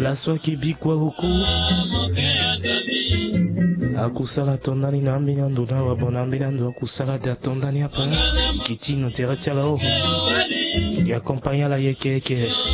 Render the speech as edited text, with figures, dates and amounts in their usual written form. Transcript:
la soi qui bikwa huku akusala tondani na ambilando na wabona ambilando akusala de tondani apa kitino teratiala o qui accompagna la yeke